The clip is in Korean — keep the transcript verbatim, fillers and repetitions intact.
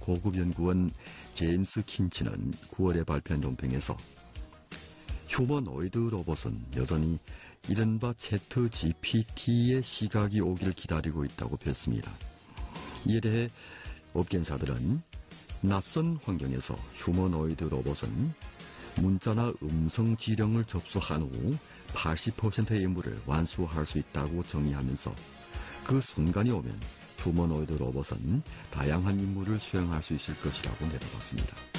고급 연구원 제임스 킨치는 구월에 발표한 논평에서 휴머노이드 로봇은 여전히 이른바 챗 지피티의 시각이 오기를 기다리고 있다고 폈습니다. 이에 대해 업계인사들은 낯선 환경에서 휴머노이드 로봇은 문자나 음성 지령을 접수한 후 팔십 퍼센트의 임무를 완수할 수 있다고 정의하면서 그 순간이 오면 휴머노이드 로봇은 다양한 임무를 수행할 수 있을 것이라고 내다봤습니다.